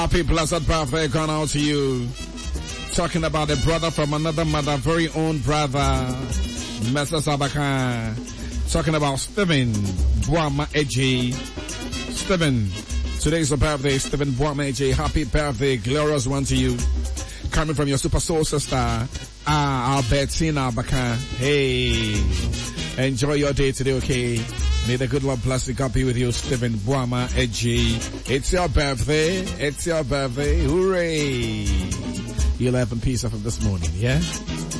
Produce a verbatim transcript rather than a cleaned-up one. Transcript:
Happy blessed birthday gone out to you. Talking about a brother from another mother, very own brother, Mister Sabaka. Talking about Stephen Boama Eji. Stephen, today's your birthday, Stephen Boama Eji. Happy birthday, glorious one to you. Coming from your super soul sister, Ah, Albertina Baka. Hey, enjoy your day today, okay? May the good Lord bless you. God be with you, Stephen Boama Eji. It's your birthday. It's your birthday. Hooray. You'll have a piece of it this morning, yeah?